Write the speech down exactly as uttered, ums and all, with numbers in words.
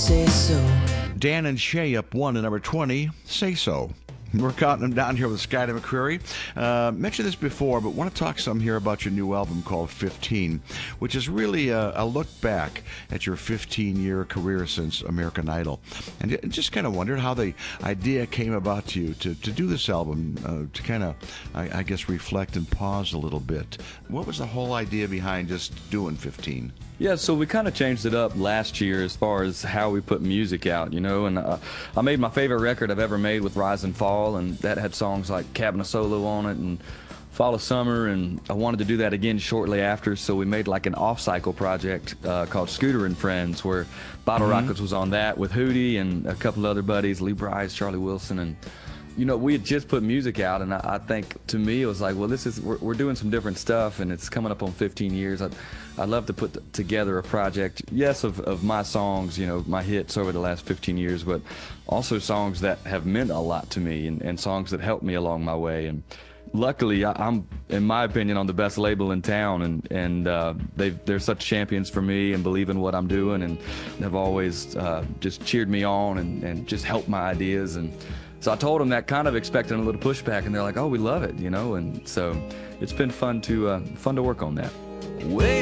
say so. Dan and Shay up one to number twenty, Say So. We're counting them down here with Skylar McCreary. Uh, mentioned this before, but want to talk some here about your new album called fifteen, which is really a, a look back at your fifteen-year career since American Idol. And j- just kind of wondered how the idea came about to you to, to do this album, uh, to kind of, I, I guess, reflect and pause a little bit. What was the whole idea behind just doing fifteen? Yeah, so we kind of changed it up last year as far as how we put music out, you know, and uh, I made my favorite record I've ever made with Rise and Fall, and that had songs like Cabin of Solo on it and Fall of Summer, and I wanted to do that again shortly after, so we made like an off-cycle project uh, called Scooter and Friends, where Bottle Mm-hmm. Rockets was on that with Hootie and a couple other buddies, Lee Bryce, Charlie Wilson, and you know, we had just put music out, and I, I think to me it was like, well, this is we're, we're doing some different stuff, and it's coming up on fifteen years. I'd, I'd love to put th- together a project, yes, of, of my songs, you know, my hits over the last fifteen years, but also songs that have meant a lot to me, and, and songs that helped me along my way. And luckily, I, I'm, in my opinion, on the best label in town, and and uh, they've they're such champions for me and believe in what I'm doing, and have always uh, just cheered me on and, and just helped my ideas. And so I told them that, kind of expecting a little pushback, and they're like, "Oh, we love it," you know. And so it's been fun to uh, fun to work on that. Way